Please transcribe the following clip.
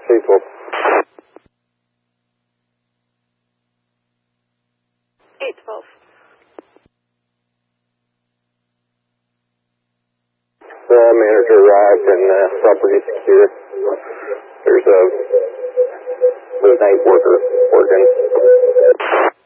812. 812. The manager arrived and property secure. There's a night worker working.